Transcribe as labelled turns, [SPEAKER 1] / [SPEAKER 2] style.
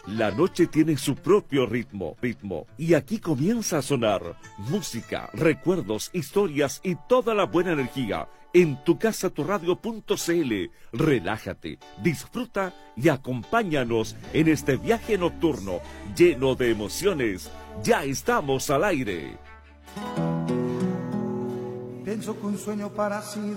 [SPEAKER 1] La noche tiene su propio ritmo, y aquí comienza a sonar música, recuerdos, historias y toda la buena energía en tucasaturadio.cl. Relájate, disfruta y acompáñanos en este viaje nocturno lleno de emociones. Ya estamos al aire.
[SPEAKER 2] Pienso que un sueño parecido